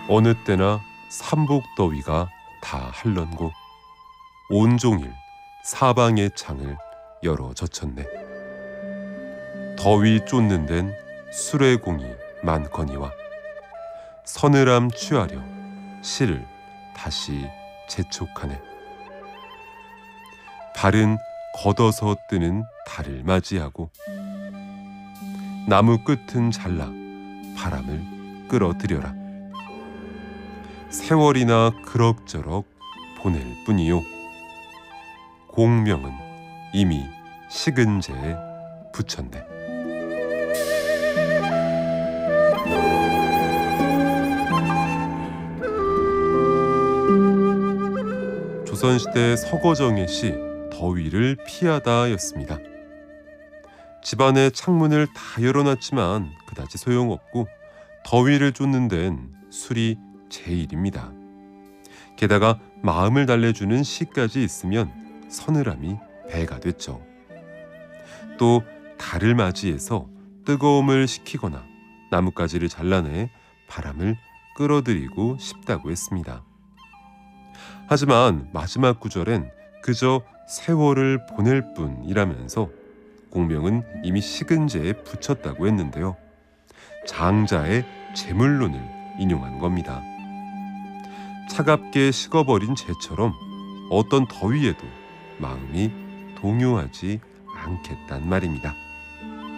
어느 때나 삼복더위가 다 할런고 온종일 사방의 창을 열어 젖혔네. 더위 쫓는 데는 수레공이 많거니와 서늘함 취하려 실을 다시 재촉하네. 발은 걷어서 뜨는 달을 맞이하고 나무 끝은 잘라 바람을 끌어들여라. 세월이나 그럭저럭 보낼 뿐이요. 공명은 이미 식은 재에 붙였네. 조선시대 서거정의 시 더위를 피하다였습니다. 집안의 창문을 다 열어놨지만 그다지 소용없고 더위를 쫓는 데는 술이 제일입니다. 게다가 마음을 달래주는 시까지 있으면 서늘함이 배가 됐죠. 또 달을 맞이해서 뜨거움을 식히거나 나뭇가지를 잘라내 바람을 끌어들이고 싶다고 했습니다. 하지만 마지막 구절엔 그저 세월을 보낼 뿐이라면서 공명은 이미 식은 재에 붙였다고 했는데요. 장자의 제물론을 인용한 겁니다. 차갑게 식어버린 재처럼 어떤 더위에도 마음이 동요하지 않겠단 말입니다.